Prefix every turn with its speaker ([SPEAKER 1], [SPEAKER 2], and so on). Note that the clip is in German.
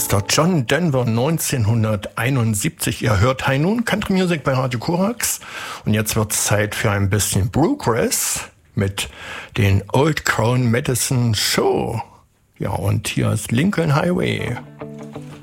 [SPEAKER 1] ist der John Denver 1971. Ihr hört High Noon Country Music bei Radio Korax. Und jetzt wird's Zeit für ein bisschen Bluegrass mit den Old Crown Medicine Show. Ja, und hier ist Lincoln Highway.